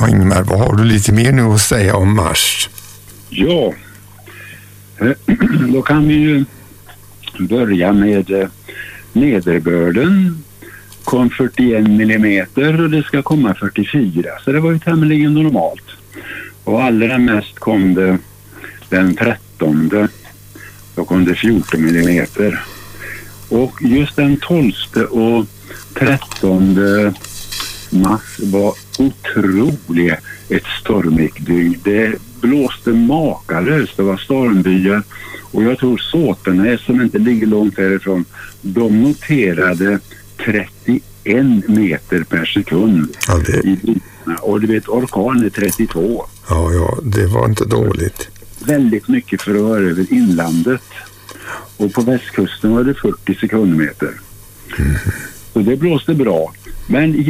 Ja, Ingmar, vad har du lite mer nu att säga om mars? Ja, då kan vi ju börja med nederbörden. Kom 41 millimeter och det ska komma 44, så det var ju tämligen normalt. Och allra mest kom det den 13, då kom det 14 millimeter. Och just den 12 och 13 mars var otroligt ett stormigt dygn. Det blåste makalöst, det var stormbyar. Och jag tror Såtenäs, som inte ligger långt härifrån, de noterade 31 meter per sekund. Ja, och du vet, orkan är 32. Ja, det var inte dåligt. Väldigt mycket för att vara över inlandet. Och på västkusten var det 40 sekundmeter. Så det blåste bra. Men